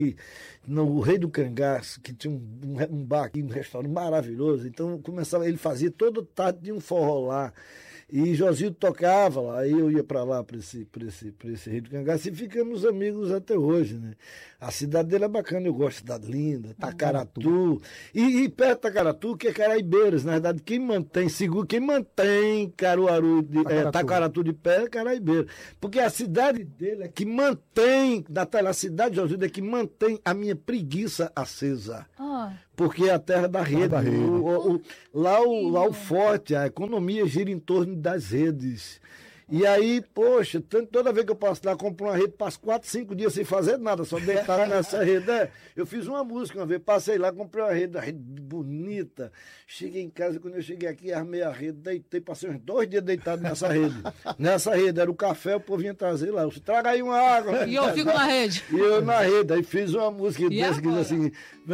no Rei do Cangaço, que tinha um bar aqui, um restaurante maravilhoso. Então começava, ele fazia toda tarde de um forró lá. E Josildo tocava lá, aí eu ia para lá, para esse Rei do Cangaço, e ficamos amigos até hoje, né? A cidade dele é bacana, eu gosto da cidade linda, Tacaratu. E perto de Tacaratu, que é Caraibeiras, na verdade, quem mantém Caruaru, Tacaratu de pé é Caraibeiras. Porque a cidade dele é que mantém, a cidade de Josildo é que mantém a minha preguiça acesa. Porque é a terra da rede. Lá o forte, a economia gira em torno das redes. E aí, poxa, toda vez que eu passo lá, compro uma rede, passo 4, 5 dias sem fazer nada, só deitar nessa rede. Eu fiz uma música uma vez, passei lá, comprei uma rede bonita. Cheguei em casa, quando eu cheguei aqui, armei a rede, deitei, passei uns 2 dias deitado nessa rede. Nessa rede, era o café, o povo vinha trazer lá. Eu disse, traga aí uma água. E eu fico na rede. E eu na rede, aí fiz uma música dessa que diz assim...